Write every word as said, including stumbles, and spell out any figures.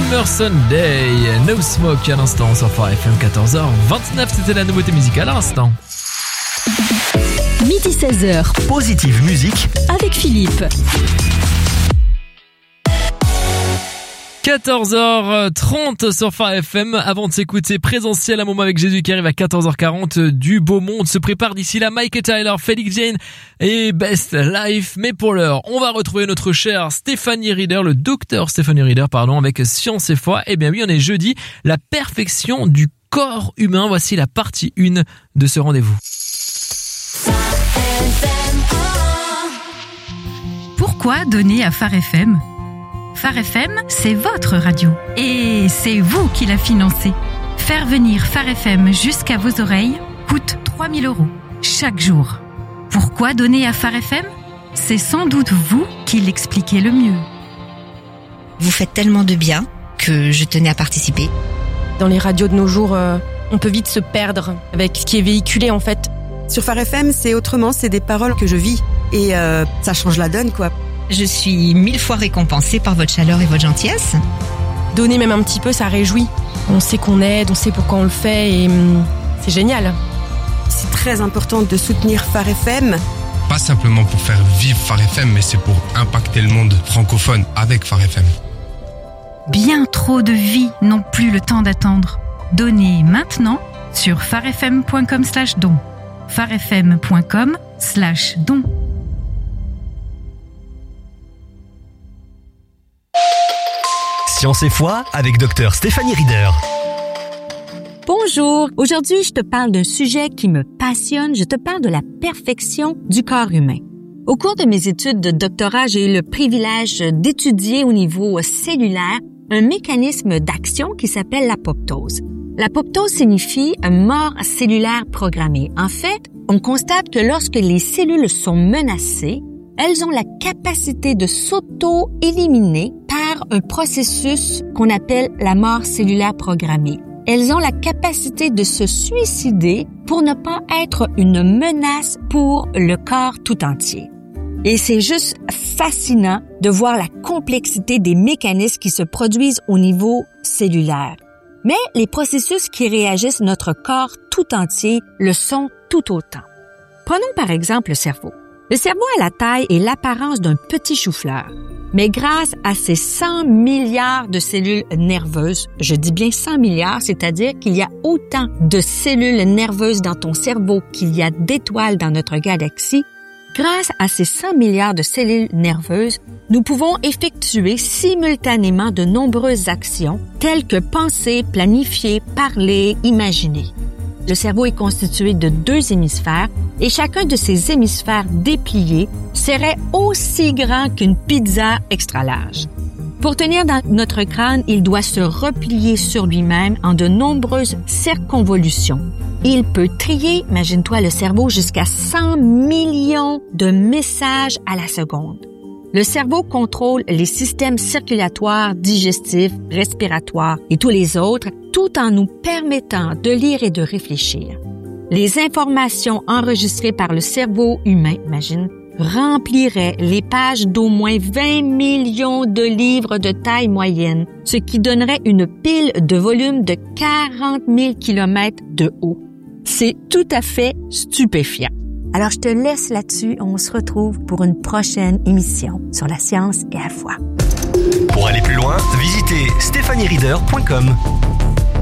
Summer Sunday, No Smoke à l'instant sur Phare F M. Quatorze heures vingt-neuf, c'était la nouveauté musicale à l'instant. Midi seize heures, Positive Musique avec Philippe. quatorze heures trente sur Phare F M. Avant de s'écouter Présentiel, un moment avec Jésus qui arrive à quatorze heures quarante. Du beau monde se prépare d'ici là. Mike Tyler, Felix Jane et Best Life. Mais pour l'heure, on va retrouver notre chère Stéphanie Rieder, le docteur Stéphanie Rieder, pardon, avec Science et Foi. Eh bien oui, on est jeudi. La perfection du corps humain. Voici la partie un de ce rendez-vous. Pourquoi donner à Phare F M ? Phare F M, c'est votre radio. Et c'est vous qui la financez. Faire venir Phare F M jusqu'à vos oreilles coûte trois mille euros chaque jour. Pourquoi donner à Phare F M ? C'est sans doute vous qui l'expliquez le mieux. Vous faites tellement de bien que je tenais à participer. Dans les radios de nos jours, euh, on peut vite se perdre avec ce qui est véhiculé en fait. Sur Phare F M, c'est autrement, c'est des paroles que je vis. Et euh, ça change la donne, quoi. Je suis mille fois récompensée par votre chaleur et votre gentillesse. Donner même un petit peu, ça réjouit. On sait qu'on aide, on sait pourquoi on le fait et hum, c'est génial. C'est très important de soutenir Phare F M. Pas simplement pour faire vivre Phare F M, mais c'est pour impacter le monde francophone avec Phare F M. Bien trop de vies n'ont plus le temps d'attendre. Donnez maintenant sur pharefm.com slash don. pharefm.com slash don. Science et Foi avec docteur Stéphanie Rieder. Bonjour, aujourd'hui je te parle d'un sujet qui me passionne, je te parle de la perfection du corps humain. Au cours de mes études de doctorat, j'ai eu le privilège d'étudier au niveau cellulaire un mécanisme d'action qui s'appelle l'apoptose. L'apoptose signifie mort cellulaire programmée. En fait, on constate que lorsque les cellules sont menacées, elles ont la capacité de s'auto-éliminer par un processus qu'on appelle la mort cellulaire programmée. Elles ont la capacité de se suicider pour ne pas être une menace pour le corps tout entier. Et c'est juste fascinant de voir la complexité des mécanismes qui se produisent au niveau cellulaire. Mais les processus qui réagissent notre corps tout entier le sont tout autant. Prenons par exemple le cerveau. Le cerveau a la taille et l'apparence d'un petit chou-fleur. Mais grâce à ses cent milliards de cellules nerveuses, je dis bien cent milliards, c'est-à-dire qu'il y a autant de cellules nerveuses dans ton cerveau qu'il y a d'étoiles dans notre galaxie, grâce à ces cent milliards de cellules nerveuses, nous pouvons effectuer simultanément de nombreuses actions telles que penser, planifier, parler, imaginer. Le cerveau est constitué de deux hémisphères et chacun de ces hémisphères dépliés serait aussi grand qu'une pizza extra large. Pour tenir dans notre crâne, il doit se replier sur lui-même en de nombreuses circonvolutions. Il peut trier, imagine-toi le cerveau, jusqu'à cent millions de messages à la seconde. Le cerveau contrôle les systèmes circulatoires, digestifs, respiratoires et tous les autres, tout en nous permettant de lire et de réfléchir. Les informations enregistrées par le cerveau humain, imagine, rempliraient les pages d'au moins vingt millions de livres de taille moyenne, ce qui donnerait une pile de volume de quarante mille kilomètres de haut. C'est tout à fait stupéfiant. Alors, je te laisse là-dessus. On se retrouve pour une prochaine émission sur la science et la foi. Pour aller plus loin, visitez stéphanie rieder point com.